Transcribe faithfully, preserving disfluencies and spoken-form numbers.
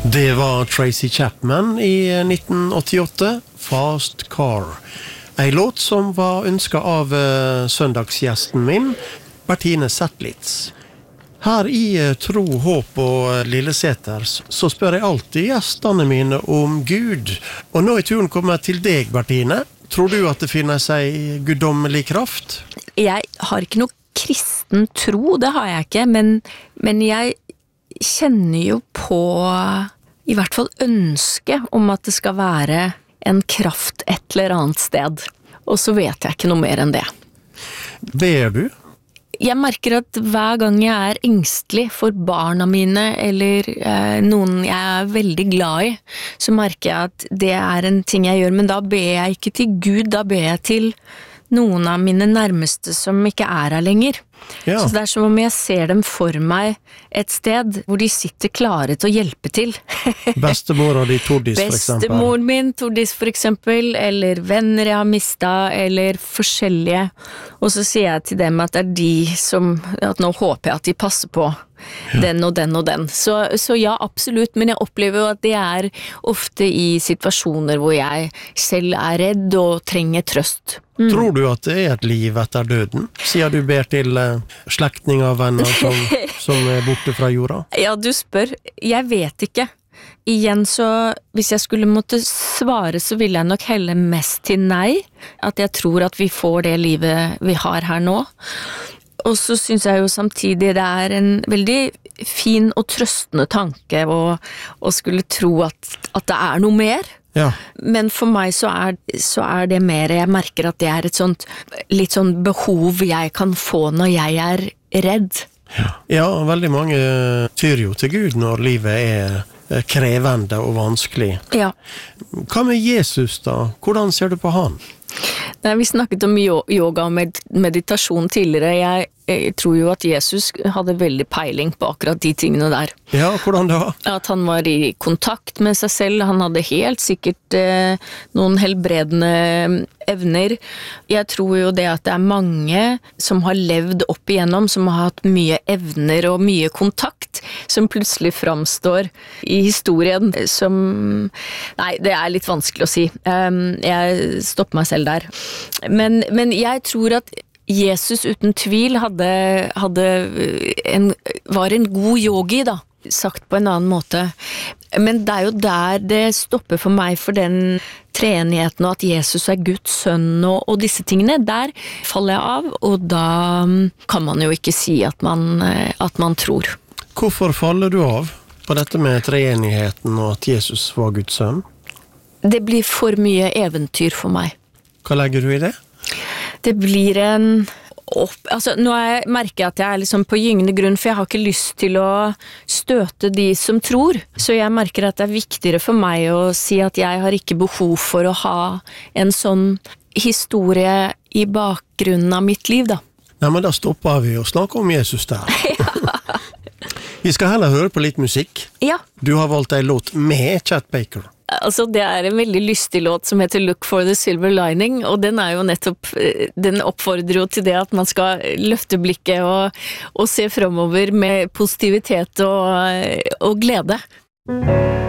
Det var Tracy Chapman i nitten åttiåtte, Fast Car. En låt som var ønsket av uh, søndagsgjesten min, Bertine Zettlitz. Her i uh, Tro, Håp og Lilleseters så spør jeg alltid gjestene mine om Gud. Og nå er turen kommet til deg, Bertine. Tror du at det finnes en guddommelig kraft? Jeg har ikke noe kristen tro, det har jeg ikke, men, men jeg kjenner jo på i hvert fall ønske om at det skal være en kraft et eller annet sted. Og så vet jeg ikke noe mer enn det. Ber du? Jeg merker at hver gang jeg er engstelig for barna mine, eller eh, noen jeg er veldig glad i, så merker jeg at det er en ting jeg gjør, men da ber jeg ikke til Gud, da ber jeg til noen av mine nærmeste som ikke er her lenger. Ja. Så det er som om jeg ser dem for meg et sted hvor de sitter klare til å hjelpe til. Bestemora di, Tordis, for eksempel. Bestemor min, Tordis, for eksempel, eller venner jeg har mistet, eller forskjellige. Og så sier jeg til dem at det er de som, at nå håper jeg at de passer på ja. den og den og den. Så, så ja, absolutt, men jeg opplever jo at det er ofte i situasjoner hvor jeg selv er redd og trenger trøst. Mm. Tror du at det er et liv etter døden? Siden du ber til uh, slektninger og venner som, som er borte fra jorda? Ja, du spør. Jeg vet ikke. Igjen så, hvis jeg skulle måtte svare, så vil jeg nok helle mest til nei. At jeg tror at vi får det livet vi har her nå. Og så synes jeg jo samtidig det er en veldig fin og trøstende tanke å, å skulle tro at, at det er noe mer. Ja. Men for meg så er, så er det mer, jeg merker at det er et sånt, litt sånn behov jeg kan få når jeg er redd. Ja, ja veldig mange tyr jo til Gud når livet er krevende og vanskelig. Ja. Hva med Jesus da? Hvordan ser du på han? Nei, vi snakket om yoga og med meditasjon tidligere. Jeg, jeg tror jo at Jesus hadde veldig peiling på akkurat de tingene der. Ja, hvordan da? At han var i kontakt med seg selv. Han hadde helt sikkert eh, noen helbredende evner. Jeg tror jo det at det er mange som har levd opp igjennom, som har hatt mye evner og mye kontakt, som plutselig framstår i historien som... Nei, det er litt vanskelig å si. Um, jeg stopper meg selv der. Men, men jeg tror at Jesus uten tvil hadde, hadde en, var en god yogi da, sagt på en annen måte. Men det er jo der det stopper for meg for den treenigheten og at Jesus er Guds sønn og, og disse tingene. Der faller jeg av, og da kan man jo ikke si at man, at man tror. Hvorfor faller du av på dette med treenigheten og at Jesus var Guds sønn? Det blir for mye eventyr for meg. Hva legger du i det? Det blir en opp, altså nå er, merker jeg at jeg er liksom på gyngende grunn, for jeg har ikke lyst til å støte de som tror, så jeg merker at det er viktigere for meg å si at jeg har ikke behov for å ha en sånn historie i bakgrunnen av mitt liv da. Nei, men da stopper vi og snakker om Jesus der. Vi skal heller høre på litt musikk. Ja. Du har valgt en låt med Chet Baker. Altså, det er en veldig lystig låt som heter Look for the Silver Lining, og den er jo nettopp, den oppfordrer jo til det at man skal løfte blikket og, og se fremover med positivitet og, og glede.